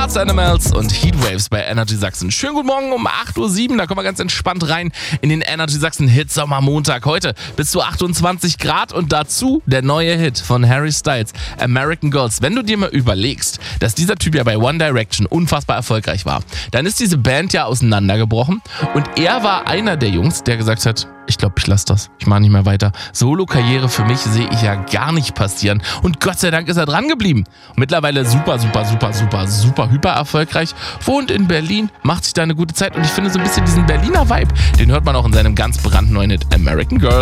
Arts Animals und Heatwaves bei Energy Sachsen. Schönen guten Morgen um 8:07 Uhr. Da kommen wir ganz entspannt rein in den Energy Sachsen Hit Sommermontag. Heute bis zu 28 Grad und dazu der neue Hit von Harry Styles, American Girls. Wenn du dir mal überlegst, dass dieser Typ ja bei One Direction unfassbar erfolgreich war, dann ist diese Band ja auseinandergebrochen und er war einer der Jungs, der gesagt hat, ich glaube, ich lasse das. Ich mache nicht mehr weiter. Solo-Karriere für mich sehe ich ja gar nicht passieren. Und Gott sei Dank ist er dran geblieben. Mittlerweile super hyper erfolgreich. Wohnt in Berlin, macht sich da eine gute Zeit. Und ich finde so ein bisschen diesen Berliner Vibe, den hört man auch in seinem ganz brandneuen Hit American Girl.